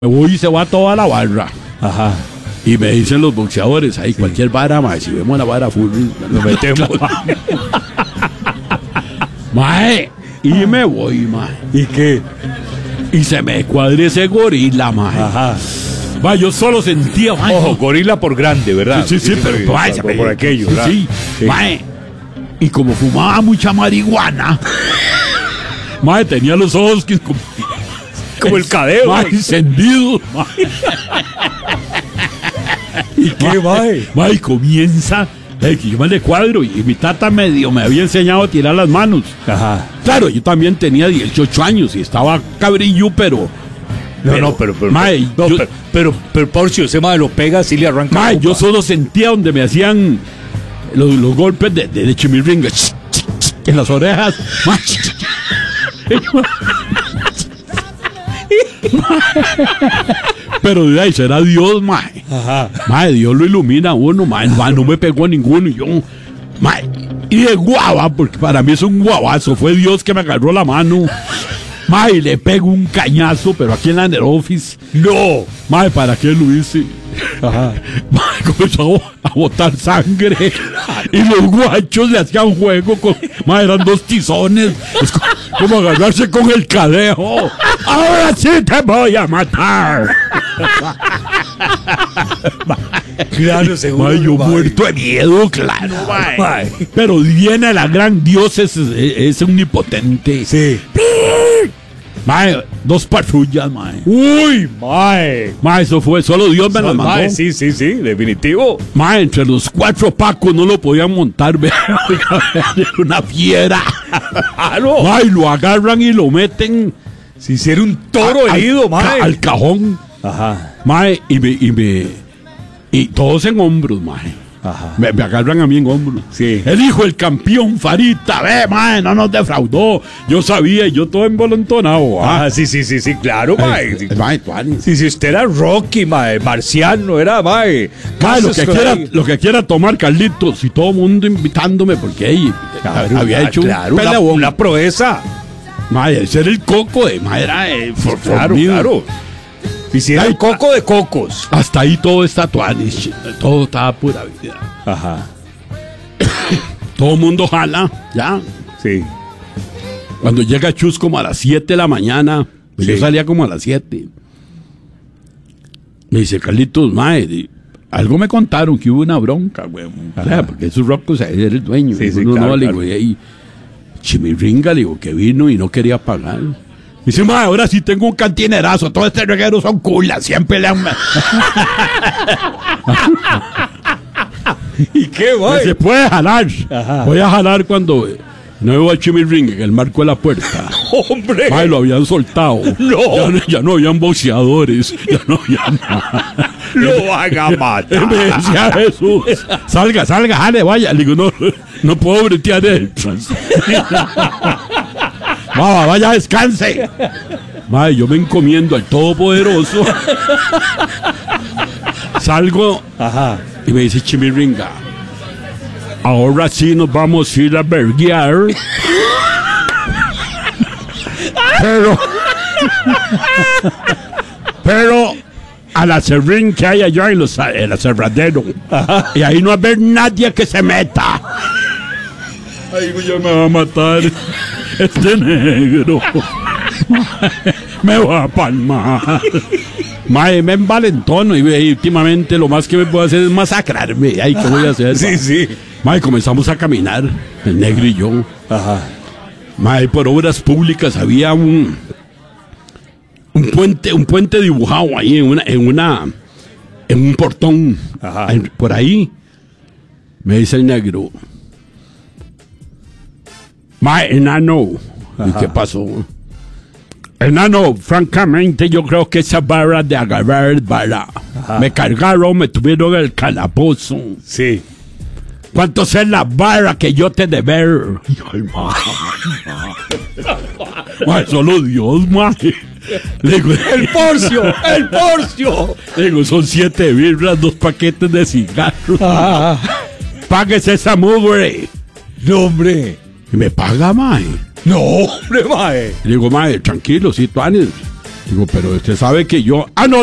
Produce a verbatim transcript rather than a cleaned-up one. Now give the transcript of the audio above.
Me voy y se va toda la barra. Ajá. Y me dicen los boxeadores, ahí sí. Cualquier vara, mae, si vemos la vara full, lo metemos. Mae, y me voy, mae. ¿Y qué? Y se me cuadre ese gorila, mae. Ajá. Mae, yo solo sentía, mae. Ojo, gorila por grande, ¿verdad? Sí, sí, sí, pero, pero mae, por, por aquello, ¿verdad? Sí, sí. Mae. Y como fumaba mucha marihuana, mae, tenía los ojos que como, como el cadeo. Mae, encendidos, mae. ¿Y qué, mae? Mae, comienza, eh, que yo me le cuadro y mi tata medio me había enseñado a tirar las manos. Ajá. Claro, yo también tenía dieciocho años y estaba cabrillo, pero... No, pero, no, pero... pero, mae, no, yo, pero, pero, pero Porcio, ese mae lo pega así le arranca. Mae, yo solo sentía donde me hacían los, los golpes de, de, de chimiringa en las orejas. Mae. Pero de ahí será Dios, mae. Ajá. Mae, Dios lo ilumina a uno, mae. mae no me pegó a ninguno. Y yo, mae, y de guava, porque para mí es un guabazo. Fue Dios que me agarró la mano. Mae, le pego un cañazo, pero aquí en la Neroffice. No. Mae, ¿para qué lo hice? Ajá. Mae, comenzó a botar sangre. Y los guachos le hacían juego con... Mae, eran dos tizones. Es como agarrarse con el cadejo. Ahora sí te voy a matar. Claro, seguro. Mae, yo muerto de miedo, claro. Mae. Mae. Pero viene la gran Dios, es, es, es omnipotente. Sí. Mae, dos patrullas, mae. Uy, mae. Mae, eso fue, solo Dios me las mandó. Mae, sí, sí, sí, definitivo. Mae, entre los cuatro pacos no lo podían montar, vea. Una fiera. Claro. Mae, lo agarran y lo meten. Si hiciera un toro a, herido, al, mae. Al cajón. Ajá. Mae, y me, y me, y todos en hombros, mae. Ajá. Me, me agarran a mí en hombros. Sí. El hijo del campeón, Farita, ve, mae, no nos defraudó. Yo sabía, y yo todo envolontonado. Ah, sí, sí, sí, sí, claro, mae. Eh, mae, tuani. Sí, si usted era Rocky, mae, Marciano, era, mae. Mae, lo que, quiera, lo que quiera tomar, Carlitos, y todo el mundo invitándome, porque ahí claro, había hecho claro, un peleón. Una, una proeza. Mae, ese era el coco de mae, era eh, for, claro, formido. claro. Hiciera el coco de cocos. Hasta ahí todo está tuanis, todo estaba pura vida. Ajá. Todo el mundo jala, ya. Sí. Cuando llega Chus como a las siete de la mañana, pues sí. Yo salía como a las siete. Me dice, Carlitos, mae, algo me contaron que hubo una bronca, güey. O sea, porque esos rocos era el dueño. Sí, sí, no, claro, no, le claro. digo, y ahí Chimiringa, le digo, que vino y no quería pagar. Dice, mae, ahora sí tengo un cantinerazo, todo este reguero son culas, siempre le han... ¿Y qué, mae? Se puede jalar. Ajá. Voy a jalar cuando no veo a Chimiringa en el marco de la puerta. ¡Hombre! Mae, lo habían soltado. No. Ya, no- ya no habían boxeadores. Ya no había nada. ¡Lo van a matar! Me decía Jesús, salga, salga, jale, vaya. Le digo, no, no puedo bretear dentro. Vaya, vaya, descanse. Mae, yo me encomiendo al Todopoderoso. Salgo Ajá. y me dice Chimiringa, ahora sí nos vamos a ir a verguear. Pero, pero a la serrín que hay allá en, los, en el aserradero. Y ahí no va a haber nadie que se meta. Ay, ya me va a matar este negro. Me va a palmar. Mae, me envalentono y, y últimamente lo más que me puedo hacer es masacrarme. Ay, ¿qué voy a hacer? Sí, sí. Mae, comenzamos a caminar, el negro y yo. Ajá. Mae, por obras públicas había un un puente, un puente dibujado ahí en una, en una, en un portón. Ajá. En- por ahí. Me dice el negro. Mae, enano. ¿Y Ajá. qué pasó? Enano, francamente yo creo que esa barra de agarrar vara. Ajá. Me cargaron, me tuvieron el calabozo. Sí. ¿Cuánto es la barra que yo te deber? Ay, ma. Ma, solo Dios, ma. Le digo, ¡El Porcio! ¡El Porcio! le digo, son siete birras, dos paquetes de cigarros. Ajá. Páguese esa mugre. No, hombre. Y me paga, mae. No, hombre, mae. Le digo, mae, tranquilo, sí, tuanes. Digo, pero usted sabe que yo... Ah, no,